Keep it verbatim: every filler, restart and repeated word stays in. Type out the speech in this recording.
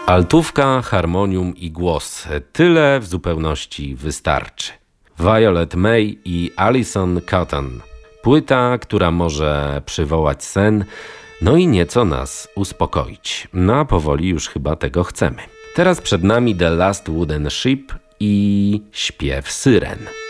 Altówka, harmonium i głos. Tyle w zupełności wystarczy. Violet May i Alison Cotton. Płyta, która może przywołać sen, no i nieco nas uspokoić. No a powoli już chyba tego chcemy. Teraz przed nami The Last Wooden Ship i śpiew syren.